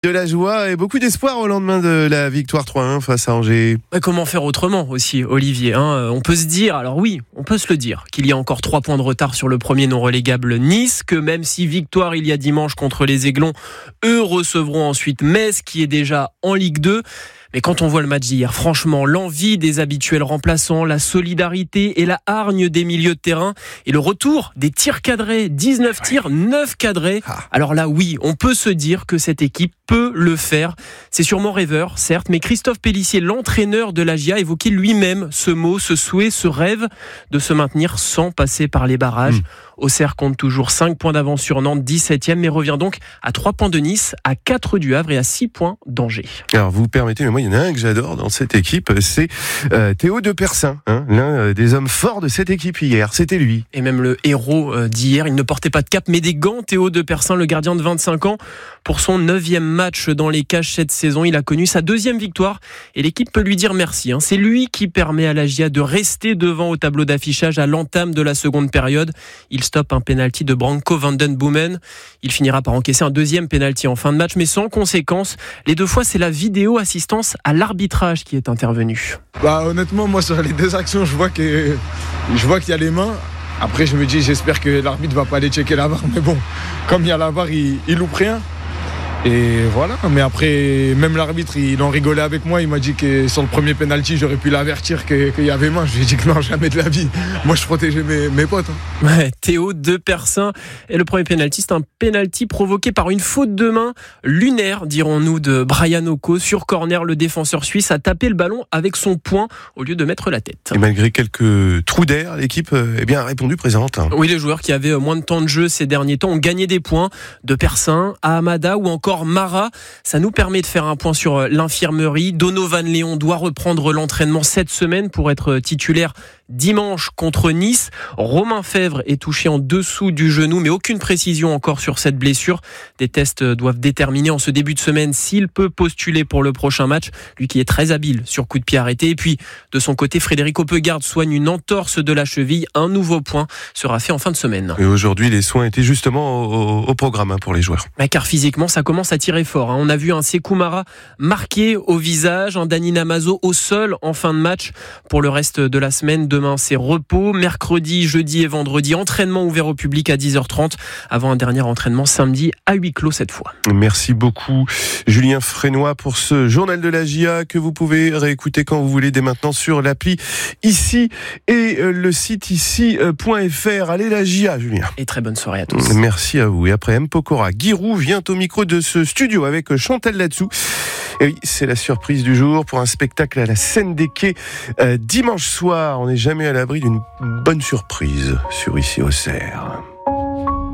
De la joie et beaucoup d'espoir au lendemain de la victoire 3-1 face à Angers. Comment faire autrement aussi, Olivier, On peut se dire, alors oui, on peut se le dire, qu'il y a encore 3 points de retard sur le premier non relégable Nice, que même si victoire il y a dimanche contre les Aiglons, eux recevront ensuite Metz qui est déjà en Ligue 2. Mais quand on voit le match d'hier, franchement, l'envie des habituels remplaçants, la solidarité et la hargne des milieux de terrain et le retour des tirs cadrés, 19 tirs, 9 cadrés. Alors là, oui, on peut se dire que cette équipe peut le faire. C'est sûrement rêveur, certes, mais Christophe Pélissier, l'entraîneur de l'AGIA, évoquait lui-même ce mot, ce souhait, ce rêve de se maintenir sans passer par les barrages. Auxerre compte toujours 5 points d'avance sur Nantes, 17e, mais revient donc à 3 points de Nice, à 4 du Havre et à 6 points d'Angers. Alors vous permettez, mais moi il y en a un que j'adore dans cette équipe, c'est Théo de Persin, l'un des hommes forts de cette équipe hier, c'était lui. Et même le héros d'hier, il ne portait pas de cap mais des gants. Théo de Persin, le gardien de 25 ans, pour son 9e match dans les cages cette saison, il a connu sa 2e victoire et l'équipe peut lui dire merci. C'est lui qui permet à l'AGIA de rester devant au tableau d'affichage à l'entame de la seconde période. Il stoppe un pénalty de Branko van den Boomen. Il finira par encaisser un 2e pénalty en fin de match, mais sans conséquence. Les 2 fois, c'est la vidéo assistance à l'arbitrage qui est intervenue. Honnêtement, moi sur les 2 actions, je vois qu'il y a les mains. Après, je me dis, j'espère que l'arbitre va pas aller checker la VAR. Mais bon, comme il y a la VAR, il loupe rien. Et voilà, mais après, même l'arbitre, il en rigolait avec moi. Il m'a dit que sur le premier penalty, j'aurais pu l'avertir qu'il y avait main. Je lui ai dit que non, jamais de la vie. Moi, je protégeais mes potes. Ouais, Théo de Persin. Et le premier penalty, c'est un penalty provoqué par une faute de main lunaire, dirons-nous, de Brian Oko. Sur corner, le défenseur suisse a tapé le ballon avec son poing au lieu de mettre la tête. Et malgré quelques trous d'air, l'équipe a répondu présente. Oui, les joueurs qui avaient moins de temps de jeu ces derniers temps ont gagné des points. De Persin à Amada ou encore Mara. Ça nous permet de faire un point sur l'infirmerie. Donovan Léon doit reprendre l'entraînement cette semaine pour être titulaire dimanche contre Nice. Romain Fèvre est touché en dessous du genou, mais aucune précision encore sur cette blessure. Des tests doivent déterminer en ce début de semaine s'il peut postuler pour le prochain match. Lui qui est très habile sur coup de pied arrêté. Et puis, de son côté, Frédéric Hoppegarde soigne une entorse de la cheville. Un nouveau point sera fait en fin de semaine. Et aujourd'hui, les soins étaient justement au programme pour les joueurs. Car physiquement, ça commence à tirer fort. On a vu un Sékou Mara marqué au visage, un Dani Namazo au sol en fin de match. Pour le reste de la semaine, demain c'est repos. Mercredi, jeudi et vendredi, entraînement ouvert au public à 10h30 avant un dernier entraînement samedi à huis clos cette fois. Merci beaucoup Julien Frénois pour ce journal de l'AGIA que vous pouvez réécouter quand vous voulez dès maintenant sur l'appli ici et le site ici.fr. Allez l'AGIA, Julien. Et très bonne soirée à tous. Merci à vous. Et après M. Pokora, Giroud vient au micro de ce studio avec Chantal Latsou. Et oui, c'est la surprise du jour pour un spectacle à la Scène des Quais dimanche soir. On n'est jamais à l'abri d'une bonne surprise sur Ici Auxerre.